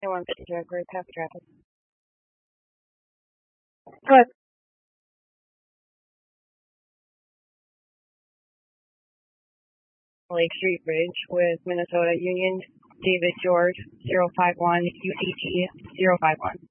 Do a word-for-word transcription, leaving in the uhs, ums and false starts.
one fifty-two, Group half traffic. Go ahead. Lake Street Bridge with Minnesota Union, David George, zero five one U T T zero five one.